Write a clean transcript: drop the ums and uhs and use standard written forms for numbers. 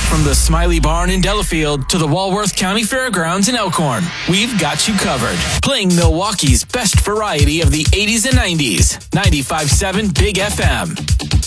From the Smiley Barn in Delafield to the Walworth County Fairgrounds in Elkhorn, we've got you covered. Playing Milwaukee's best variety of the 80s and 90s. 95.7 Big FM.